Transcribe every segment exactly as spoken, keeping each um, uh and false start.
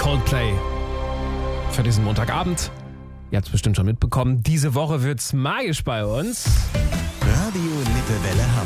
Coldplay für diesen Montagabend. Ihr habt es bestimmt schon mitbekommen, diese Woche wird's magisch bei uns. Radio Lippewelle Hamm.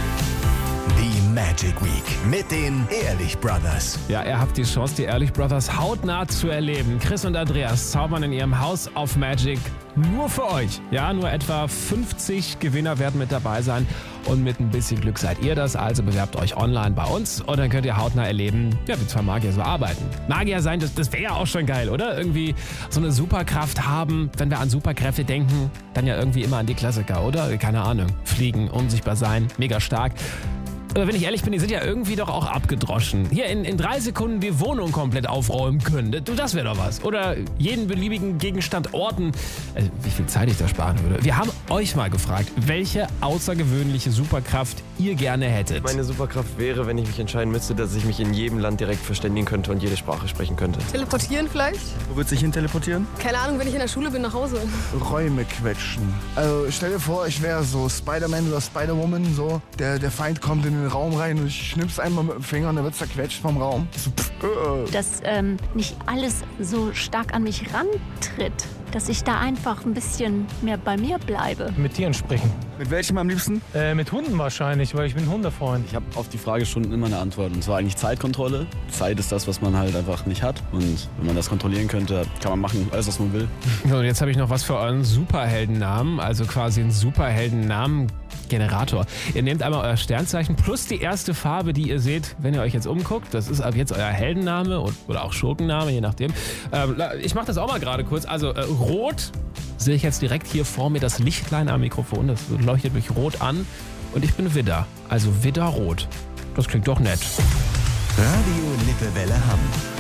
Die Magic Week mit den Ehrlich Brothers. Ja, ihr habt die Chance, die Ehrlich Brothers hautnah zu erleben. Chris und Andreas zaubern in ihrem House of Magic nur für euch. Ja, nur etwa fünfzig Gewinner werden mit dabei sein. Und mit ein bisschen Glück seid ihr das. Also bewerbt euch online bei uns und dann könnt ihr hautnah erleben, ja, wie zwei Magier so arbeiten. Magier sein, das, das wäre ja auch schon geil, oder? Irgendwie so eine Superkraft haben. Wenn wir an Superkräfte denken, dann ja irgendwie immer an die Klassiker, oder? Keine Ahnung. Fliegen, unsichtbar sein, mega stark. Aber wenn ich ehrlich bin, die sind ja irgendwie doch auch abgedroschen. Hier in, in drei Sekunden die Wohnung komplett aufräumen können. Du, das wäre doch was. Oder jeden beliebigen Gegenstand orten. Also, wie viel Zeit ich da sparen würde. Wir haben euch mal gefragt, welche außergewöhnliche Superkraft ihr gerne hättet. Meine Superkraft wäre, wenn ich mich entscheiden müsste, dass ich mich in jedem Land direkt verständigen könnte und jede Sprache sprechen könnte. Teleportieren vielleicht? Wo würdest du dich hin teleportieren? Keine Ahnung, wenn ich in der Schule bin, nach Hause. Räume quetschen. Also stell dir vor, ich wäre so Spider-Man oder Spider-Woman, so. Der, der Feind kommt in den Raum rein und ich schnipp's einmal mit dem Finger und der wird zerquetscht vom Raum. So, pff, äh. Dass ähm, nicht alles so stark an mich rantritt. Dass ich da einfach ein bisschen mehr bei mir bleibe. Mit Tieren sprechen. Mit welchem am liebsten? Äh, mit Hunden wahrscheinlich, weil ich bin Hundefreund. Ich habe auf die Frage schon immer eine Antwort. Und zwar eigentlich Zeitkontrolle. Zeit ist das, was man halt einfach nicht hat. Und wenn man das kontrollieren könnte, kann man machen, alles, was man will. So, und jetzt habe ich noch was für euren Superheldennamen. Also quasi einen Superheldennamen-Generator. Ihr nehmt einmal euer Sternzeichen plus die erste Farbe, die ihr seht, wenn ihr euch jetzt umguckt. Das ist ab jetzt euer Heldenname oder auch Schurkenname, je nachdem. Ähm, ich mache das auch mal gerade kurz. Also äh, rot sehe ich jetzt direkt hier vor mir das Lichtlein am Mikrofon. Das leuchtet mich rot an. Und ich bin Widder. Also Widder-Rot. Das klingt doch nett. Radio Lippewelle Hamm.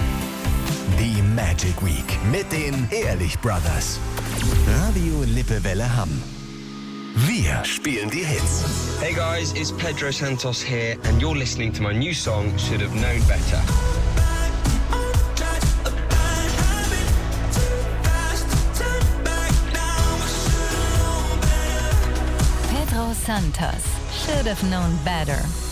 Die Magic Week mit den Ehrlich Brothers. Radio Lippewelle Hamm. Wir spielen die Hits. Hey guys, it's Pedro Santos here and you're listening to my new song, Should Have Known Better. Pedro Santos, Should Have Known Better.